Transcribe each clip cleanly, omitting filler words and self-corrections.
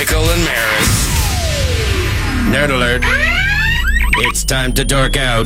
Michael and Maris. Nerd alert. It's time to dork out.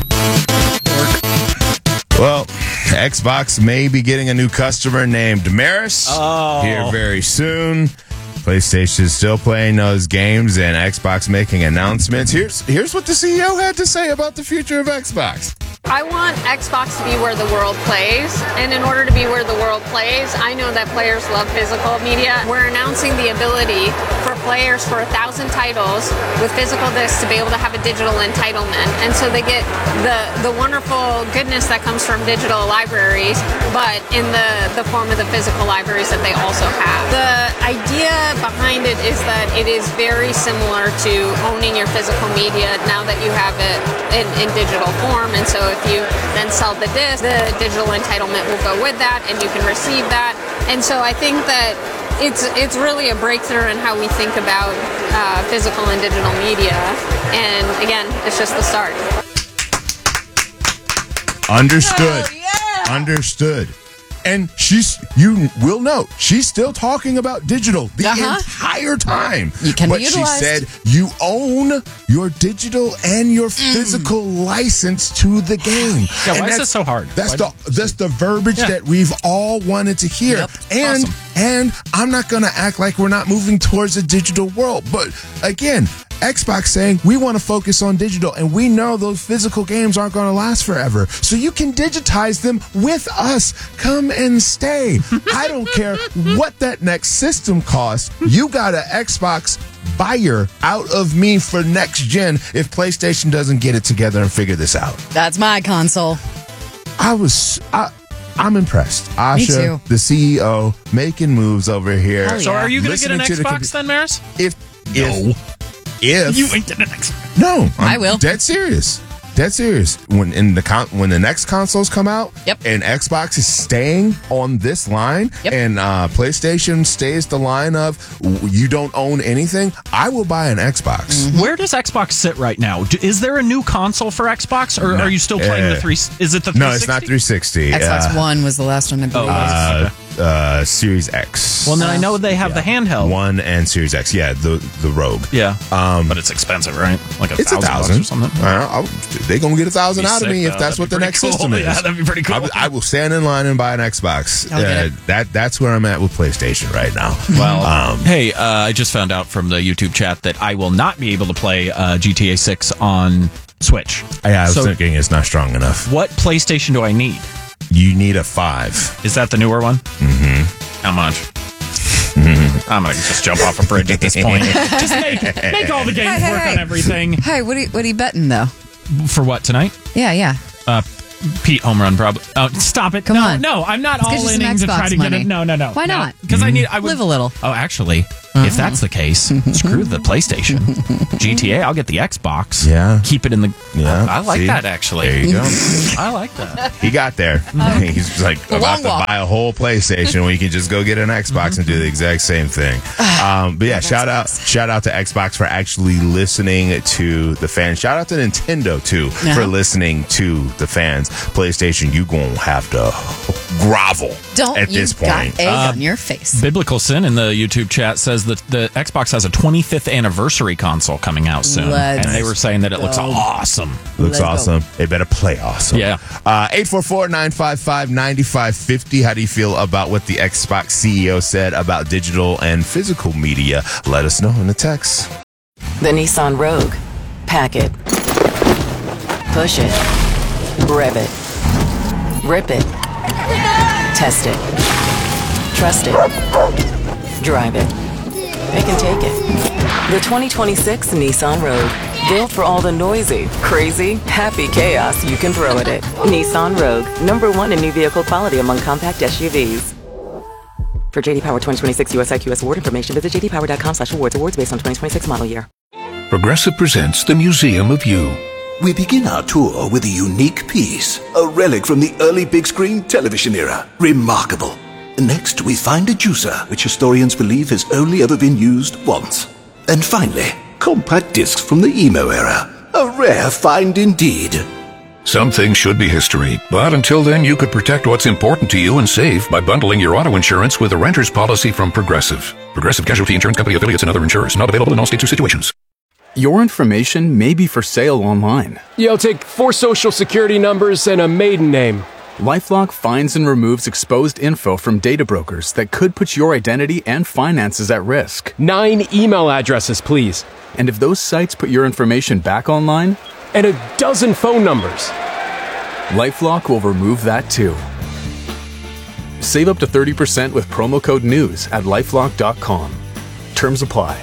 Well, Xbox may be getting a new customer named Maris here very soon. PlayStation is still playing those games and Xbox making announcements. Here's what the CEO had to say about the future of Xbox. I want Xbox to be where the world plays, and in order to be where the world plays, I know that players love physical media. We're announcing the ability for players for 1,000 titles with physical discs to be able to have a digital entitlement, and so they get the wonderful goodness that comes from digital libraries, but in the form of the physical libraries that they also have. The idea behind it is that it is very similar to owning your physical media now that you have it in digital form, and so if you then sell the disc, the digital entitlement will go with that, and you can receive that. And so I think that it's really a breakthrough in how we think about physical and digital media. And again, it's just the start. Understood. Oh, yeah. Understood. And you will note, she's still talking about digital the entire time. You can but be utilized. She said you own your digital and your physical license to the game. Yeah, and why is this so hard? That's the verbiage that we've all wanted to hear. Yep. And Awesome. and I'm not going to act like we're not moving towards a digital world. But again, Xbox saying we want to focus on digital, and we know those physical games aren't going to last forever. So you can digitize them with us. Come and stay. I don't care what that next system costs. You got an Xbox buyer out of me for next gen if PlayStation doesn't get it together and figure this out. That's my console. I'm impressed. Asha, too. the CEO, making moves over here. Hell So yeah. are you going to get an Listening to the Xbox then, Maris? If You ain't getting an Xbox. no, I will. Dead serious. When the next consoles come out, Yep. and Xbox is staying on this line, Yep. and PlayStation stays the line of you don't own anything, I will buy an Xbox. Where does Xbox sit right now? Is there a new console for Xbox, or are you still playing the 3? Is it the 360? No, it's not 360. Xbox One was the last one I believe. Series X. Well, then I know they have the handheld. One and Series X. Yeah, the Rogue. Yeah, but it's expensive, right? Like It's $1,000 or something. They're going to get 1,000 out of me if that's That'd what be the pretty next cool. system is. Yeah, that'd be pretty cool. I will stand in line and buy an Xbox. I'll get it. That's where I'm at with PlayStation right now. Well, hey, I just found out from the YouTube chat that I will not be able to play GTA 6 on Switch. Yeah, I was So thinking it's not strong enough. what PlayStation do I need? You need a 5. Is that the newer one? Mm-hmm. How much? I'm gonna just jump off a bridge at this point. Just make all the games work on everything. Hey, what are you betting though? For what tonight? Yeah. Pete home run probably. Oh, stop it! Come no, on. No, I'm not Let's get all you some inning to try Xbox to money. get it. No. Why not? Because I would Live a little. Oh, actually, if that's the case, screw the PlayStation. GTA, I'll get the Xbox. Yeah. Keep it in the. Yeah, I like see? that actually. There you go. I like that. He got there. He's like about to walk. buy a whole PlayStation when you can just go get an Xbox and do the exact same thing. But yeah, shout out to Xbox for actually listening to the fans. Shout out to Nintendo too for listening to the fans. PlayStation, you gonna have to grovel at this point. Got egg on your face. Biblical Sin in the YouTube chat says that the Xbox has a 25th anniversary console coming out soon, Let's and they were saying that it looks awesome. Looks Let's go. awesome. They better play awesome. Yeah. 844-955-9550. How do you feel about what the Xbox CEO said about digital and physical media? Let us know in the text. The Nissan Rogue. Pack it. Push it. Rev it. Rip it. Test it. Trust it. Drive it. It can take it. The 2026 Nissan Rogue. Built for all the noisy, crazy, happy chaos you can throw at it. Nissan Rogue. #1 in new vehicle quality among compact SUVs. For JD Power 2026 US IQS award information, visit jdpower.com/awards. Awards based on 2026 model year. Progressive presents the Museum of You. We begin our tour with a unique piece, a relic from the early big screen television era. Remarkable. Next, we find a juicer, which historians believe has only ever been used once. And finally, compact discs from the emo era. A rare find indeed. Some things should be history, but until then, you could protect what's important to you and save by bundling your auto insurance with a renter's policy from Progressive. Progressive Casualty Insurance Company affiliates and other insurers. Not available in all states or situations. Your information may be for sale online. You'll take 4 social security numbers and a maiden name. LifeLock finds and removes exposed info from data brokers that could put your identity and finances at risk. 9 email addresses, please. And if those sites put your information back online, and a dozen phone numbers, LifeLock will remove that too. Save up to 30% with promo code NEWS at LifeLock.com. Terms apply.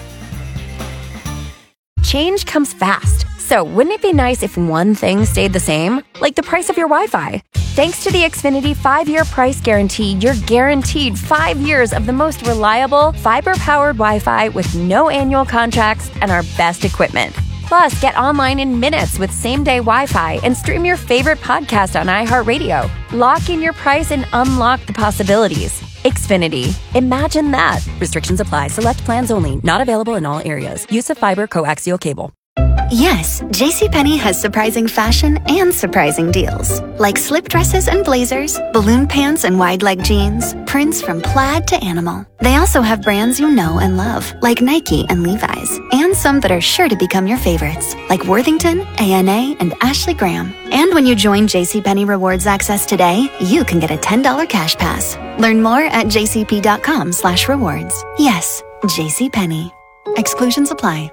Change comes fast, so wouldn't it be nice if one thing stayed the same? Like the price of your Wi-Fi. Thanks to the Xfinity 5-year price guarantee, you're guaranteed 5 years of the most reliable, fiber-powered Wi-Fi with no annual contracts and our best equipment. Plus, get online in minutes with same-day Wi-Fi and stream your favorite podcast on iHeartRadio. Lock in your price and unlock the possibilities. Xfinity. Imagine that. Restrictions apply. Select plans only. Not available in all areas. Use of fiber coaxial cable. Yes, JCPenney has surprising fashion and surprising deals. Like slip dresses and blazers, balloon pants and wide leg jeans, prints from plaid to animal. They also have brands you know and love, like Nike and Levi's, and some that are sure to become your favorites, like Worthington, A&A, and Ashley Graham. And when you join JCPenney Rewards Access today, you can get a $10 cash pass. Learn more at jcp.com/rewards. Yes, JCPenney. Exclusions apply.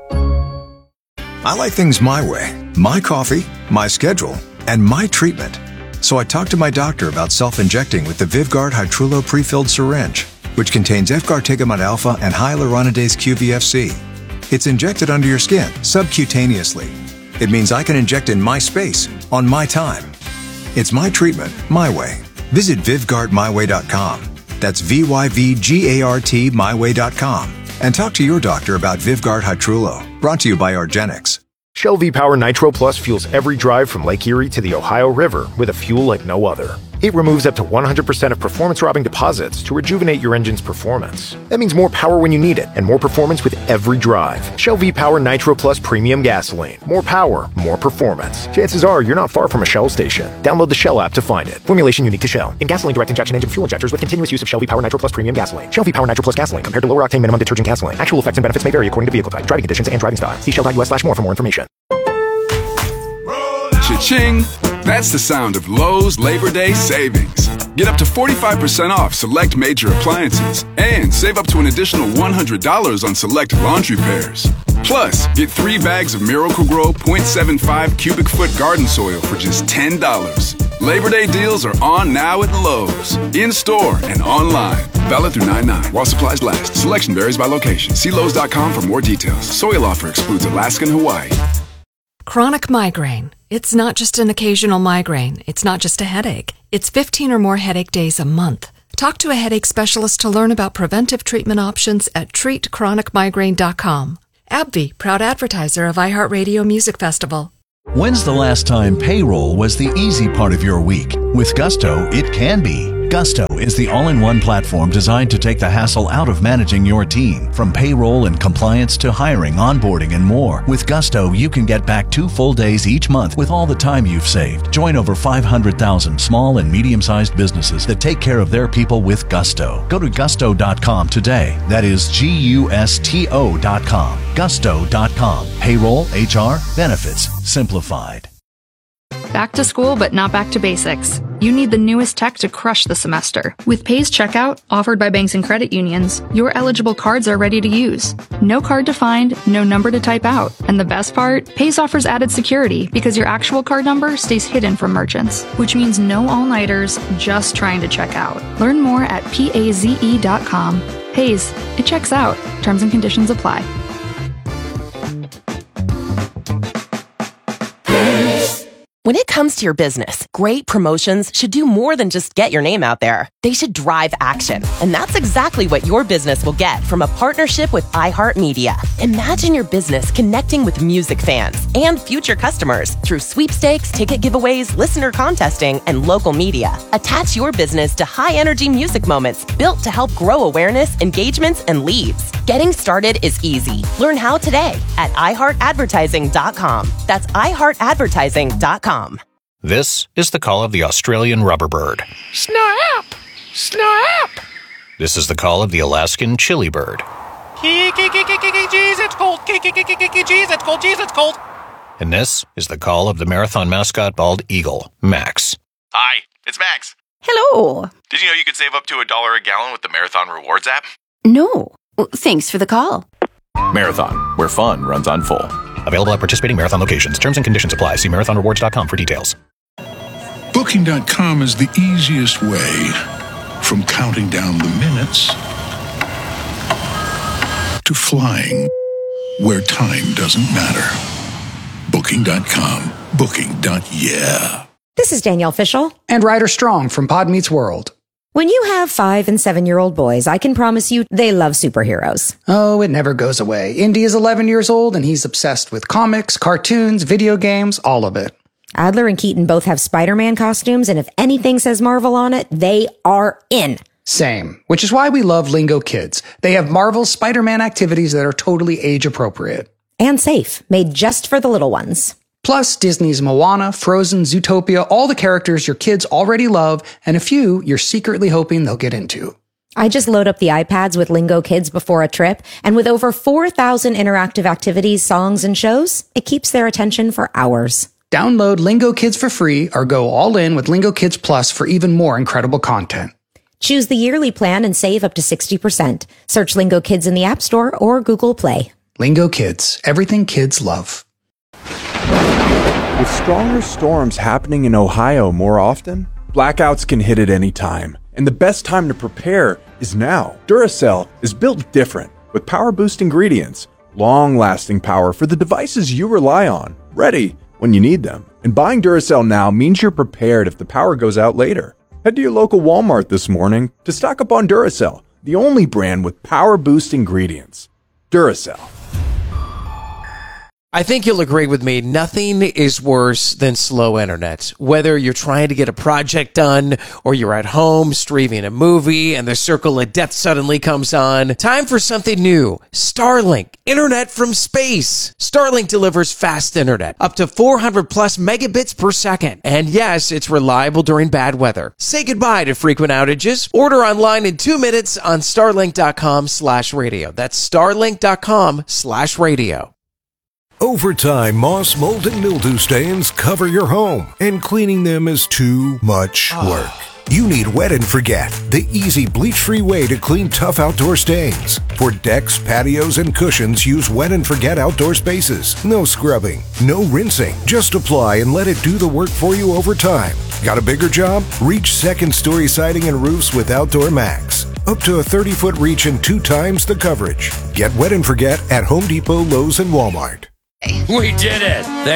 I like things my way, my coffee, my schedule, and my treatment. So I talked to my doctor about self-injecting with the Vyvgart Hytrulo pre-filled syringe, which contains efgartigimod alpha and hyaluronidase QVFC. It's injected under your skin, subcutaneously. It means I can inject in my space, on my time. It's my treatment, my way. Visit VyvgartMyWay.com. That's VYVGART myway.com. And talk to your doctor about Vyvgart Hytrulo, brought to you by Argenix. Shell V-Power Nitro Plus fuels every drive from Lake Erie to the Ohio River with a fuel like no other. It removes up to 100% of performance-robbing deposits to rejuvenate your engine's performance. That means more power when you need it, and more performance with every drive. Shell V-Power Nitro Plus Premium Gasoline. More power, more performance. Chances are you're not far from a Shell station. Download the Shell app to find it. Formulation unique to Shell. In gasoline direct injection engine fuel injectors with continuous use of Shell V-Power Nitro Plus Premium Gasoline. Shell V-Power Nitro Plus Gasoline compared to lower octane minimum detergent gasoline. Actual effects and benefits may vary according to vehicle type, driving conditions, and driving style. See shell.us/more for more information. Cha-ching! That's the sound of Lowe's Labor Day savings. Get up to 45% off select major appliances and save up to an additional $100 on select laundry pairs. Plus, get 3 bags of Miracle-Gro 0.75 cubic foot garden soil for just $10. Labor Day deals are on now at Lowe's. In-store and online. Valid through 9/9 while supplies last. Selection varies by location. See Lowe's.com for more details. Soil offer excludes Alaska and Hawaii. Chronic migraine. It's not just an occasional migraine. It's not just a headache. It's 15 or more headache days a month. Talk to a headache specialist to learn about preventive treatment options at treatchronicmigraine.com. AbbVie, proud advertiser of iHeartRadio Music Festival. When's the last time payroll was the easy part of your week? With Gusto, it can be. Gusto is the all-in-one platform designed to take the hassle out of managing your team. From payroll and compliance to hiring, onboarding, and more. With Gusto, you can get back 2 full days each month with all the time you've saved. Join over 500,000 small and medium-sized businesses that take care of their people with Gusto. Go to gusto.com today. That is GUSTO.com. Gusto.com. Payroll, HR, benefits, simplified. Back to school, but not back to basics. You need the newest tech to crush the semester. With Pays Checkout, offered by banks and credit unions, your eligible cards are ready to use. No card to find, no number to type out. And the best part? Pays offers added security because your actual card number stays hidden from merchants, which means no all-nighters just trying to check out. Learn more at PAZE.com. Pays, it checks out. Terms and conditions apply. When it comes to your business, great promotions should do more than just get your name out there. They should drive action. And that's exactly what your business will get from a partnership with iHeartMedia. Imagine your business connecting with music fans and future customers through sweepstakes, ticket giveaways, listener contesting, and local media. Attach your business to high-energy music moments built to help grow awareness, engagements, and leads. Getting started is easy. Learn how today at iHeartAdvertising.com. That's iHeartAdvertising.com. This is the call of the Australian rubber bird. Snap! Snap! This is the call of the Alaskan chili bird. Jeez, it's cold. Jeez, it's cold. Jeez, it's cold. And this is the call of the marathon mascot bald eagle, Max. Hi, it's Max. Hello. Did you know you could save up to $1 a gallon with the Marathon Rewards app? No. Thanks for the call. Marathon, where fun runs on full. Available at participating Marathon locations. Terms and conditions apply. See marathonrewards.com for details. Booking.com is the easiest way from counting down the minutes to flying where time doesn't matter. Booking.com. Booking.yeah. This is Danielle Fishel. And Ryder Strong from Pod Meets World. When you have 5 and 7-year-old boys, I can promise you they love superheroes. Oh, it never goes away. Indy is 11 years old and he's obsessed with comics, cartoons, video games, all of it. Adler and Keaton both have Spider-Man costumes, and if anything says Marvel on it, they are in. Same, which is why we love Lingo Kids. They have Marvel's Spider-Man activities that are totally age appropriate. And safe, made just for the little ones. Plus, Disney's Moana, Frozen, Zootopia, all the characters your kids already love, and a few you're secretly hoping they'll get into. I just load up the iPads with Lingo Kids before a trip, and with over 4,000 interactive activities, songs, and shows, it keeps their attention for hours. Download Lingo Kids for free or go all in with Lingo Kids Plus for even more incredible content. Choose the yearly plan and save up to 60%. Search Lingo Kids in the App Store or Google Play. Lingo Kids, everything kids love. With stronger storms happening in Ohio more often, blackouts can hit at any time, and the best time to prepare is now. Duracell is built different, with power-boost ingredients, long-lasting power for the devices you rely on, ready when you need them. And buying Duracell now means you're prepared if the power goes out later. Head to your local Walmart this morning to stock up on Duracell, the only brand with power-boost ingredients. Duracell. I think you'll agree with me, nothing is worse than slow internet. Whether you're trying to get a project done or you're at home streaming a movie and the circle of death suddenly comes on, time for something new. Starlink, internet from space. Starlink delivers fast internet, up to 400 plus megabits per second. And yes, it's reliable during bad weather. Say goodbye to frequent outages. Order online in 2 minutes on starlink.com/radio. That's starlink.com/radio. Over time, moss, mold, and mildew stains cover your home, and cleaning them is too much work. You need Wet and Forget, the easy bleach-free way to clean tough outdoor stains. For decks, patios, and cushions, use Wet and Forget Outdoor Spaces. No scrubbing, no rinsing. Just apply and let it do the work for you over time. Got a bigger job? Reach second-story siding and roofs with Outdoor Max. Up to a 30-foot reach and 2 times the coverage. Get Wet and Forget at Home Depot, Lowe's, and Walmart. We did it!